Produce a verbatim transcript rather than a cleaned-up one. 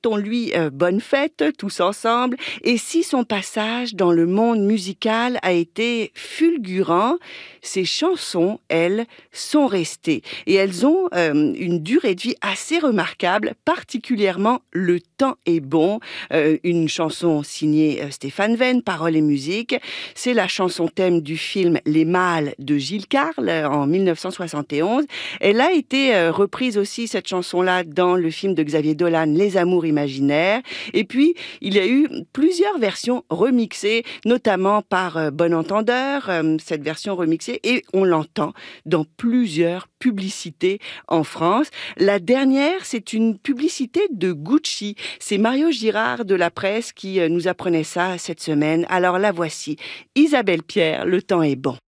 souhaitons-lui euh, bonne fête tous ensemble. Et si son passage dans le monde musical a été fulgurant, ses chansons, elles, sont restées. Et elles ont euh, une durée de vie assez remarquable, particulièrement Le temps est bon, euh, une chanson signée euh, Stéphane Venn, paroles et musique. C'est la chanson thème du film Les Mâles de Gilles Carle euh, en mille neuf cent soixante et onze. Elle a été euh, reprise aussi, cette chanson-là, dans le film de Xavier Dolan, Les Amours imaginaires. Et puis, il y a eu plusieurs versions remixées, notamment par euh, Bon Entendeur, euh, cette version remixée, et on l'entend dans plusieurs publicités en France. La dernière, c'est une publicité de Gucci. C'est Mario Girard de la presse qui euh, nous apprenait ça cette semaine. Alors la voici. Isabelle Pierre, Le temps est bon.